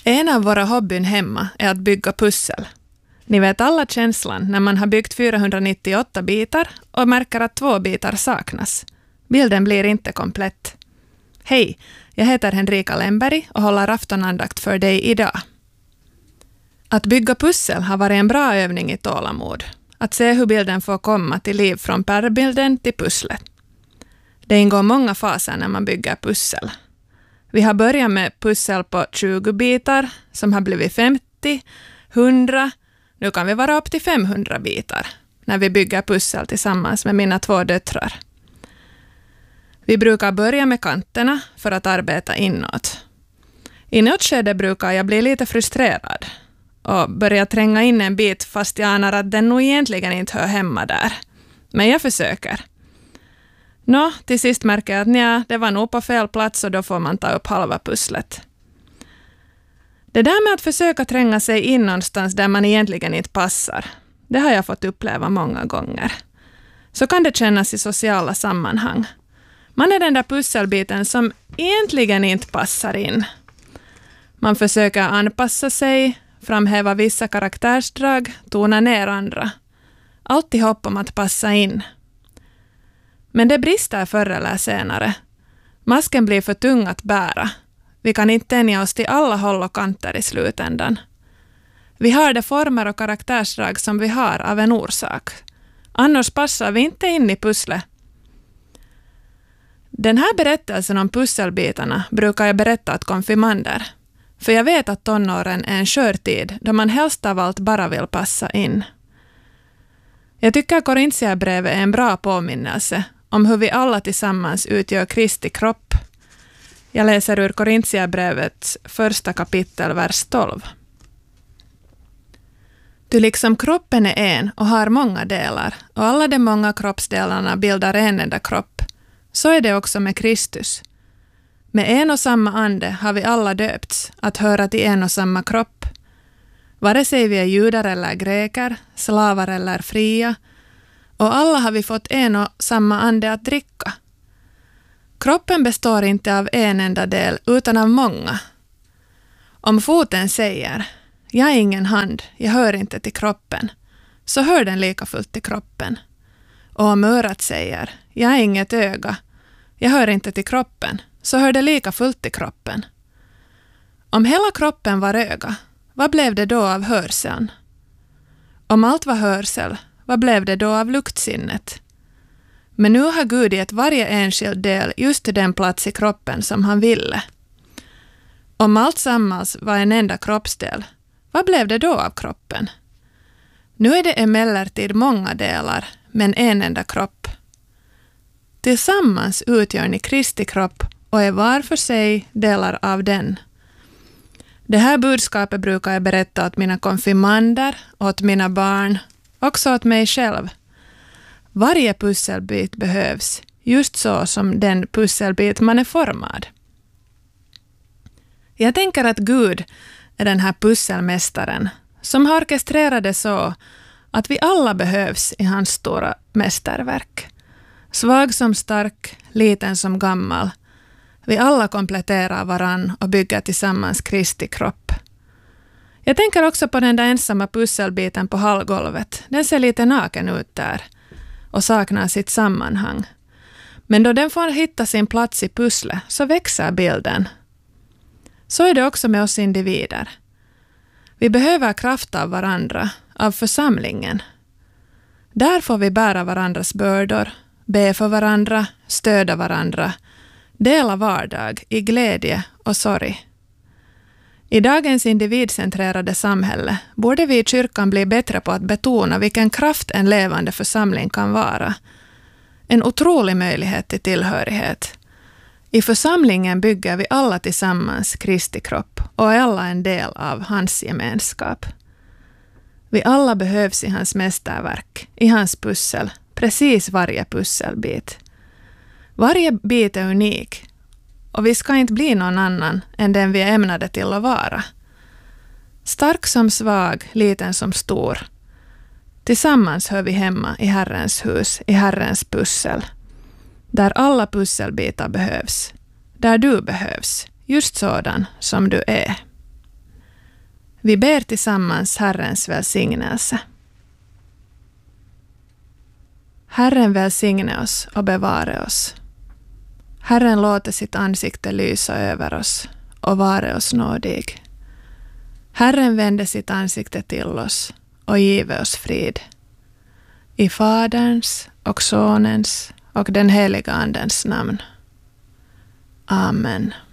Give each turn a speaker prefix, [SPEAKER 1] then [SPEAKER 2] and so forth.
[SPEAKER 1] En av våra hobbyn hemma är att bygga pussel. Ni vet alla känslan när man har byggt 498 bitar och märker att 2 bitar saknas. Bilden blir inte komplett. Hej, jag heter Henrika Lemberg och håller aftonandakt för dig idag. Att bygga pussel har varit en bra övning i tålamod. Att se hur bilden får komma till liv från pärlbilden till pusslet. Det ingår många faser när man bygger pussel. Vi har börjat med pussel på 20 bitar som har blivit 50, 100. Nu kan vi vara upp till 500 bitar när vi bygger pussel tillsammans med mina 2 döttrar. Vi brukar börja med kanterna för att arbeta inåt. I något skede brukar jag bli lite frustrerad och börja tränga in en bit fast jag anar att den nog egentligen inte hör hemma där. Men jag försöker. Till sist märker jag att det var nog på fel plats och då får man ta upp halva pusslet. Det där med att försöka tränga sig in någonstans där man egentligen inte passar, det har jag fått uppleva många gånger. Så kan det kännas i sociala sammanhang. Man är den där pusselbiten som egentligen inte passar in. Man försöker anpassa sig, framhäva vissa karaktärsdrag, tona ner andra. Allt i hopp om att passa in. Men det brister förr eller senare. Masken blir för tung att bära. Vi kan inte tänja oss till alla håll och kanter i slutändan. Vi har de former och karaktärsdrag som vi har av en orsak. Annars passar vi inte in i pusslet. Den här berättelsen om pusselbitarna brukar jag berätta åt konfirmander. För jag vet att tonåren är en skör tid då man helst av allt bara vill passa in. Jag tycker Korintierbrevet är en bra påminnelse om hur vi alla tillsammans utgör Kristi kropp. Jag läser ur Korintierbrevets 1 kapitel, vers 12. Du liksom kroppen är en och har många delar, och alla de många kroppsdelarna bildar en enda kropp. Så är det också med Kristus. Med en och samma ande har vi alla döpts att höra till en och samma kropp. Vare sig vi är judar eller greker, slavar eller fria, och alla har vi fått en och samma ande att dricka. Kroppen består inte av en enda del utan av många. Om foten säger, jag är ingen hand, jag hör inte till kroppen, så hör den lika fullt till kroppen. Och om örat säger, jag är inget öga, jag hör inte till kroppen, så hör det lika fullt till kroppen. Om hela kroppen var öga, vad blev det då av hörseln? Om allt var hörsel, vad blev det då av luktsinnet? Men nu har Gud gett varje enskild del just till den plats i kroppen som han ville. Om allt sammans var en enda kroppsdel, vad blev det då av kroppen? Nu är det emellertid många delar, men en enda kropp. Tillsammans utgör ni Kristi kropp och är var för sig delar av den. Det här budskapet brukar jag berätta åt mina konfirmander, åt mina barn, också åt mig själv. Varje pusselbit behövs, just så som den pusselbit man är formad. Jag tänker att Gud är den här pusselmästaren som har orkestrerat det så att vi alla behövs i hans stora mästerverk. Svag som stark, liten som gammal. Vi alla kompletterar varann och bygger tillsammans Kristi kropp. Jag tänker också på den där ensamma pusselbiten på hallgolvet. Den ser lite naken ut där och saknar sitt sammanhang. Men då den får hitta sin plats i pusslet så växer bilden. Så är det också med oss individer. Vi behöver kraft av varandra, av församlingen. Där får vi bära varandras bördor, be för varandra, stödja varandra, dela vardag i glädje och sorg. I dagens individcentrerade samhälle borde vi i kyrkan bli bättre på att betona vilken kraft en levande församling kan vara. En otrolig möjlighet till tillhörighet. I församlingen bygger vi alla tillsammans Kristi kropp och är alla en del av hans gemenskap. Vi alla behövs i hans mästerverk, i hans pussel, precis varje pusselbit. Varje bit är unik och vi ska inte bli någon annan än den vi är ämnade till att vara. Stark som svag, liten som stor. Tillsammans hör vi hemma i Herrens hus, i Herrens pussel. Där alla pusselbitar behövs. Där du behövs, just sådan som du är. Vi ber tillsammans Herrens välsignelse. Herren välsigne oss och bevare oss. Herren låter sitt ansikte lysa över oss och vare oss nådig. Herren vände sitt ansikte till oss och give oss frid. I Faderns och Sonens och den heliga Andens namn. Amen.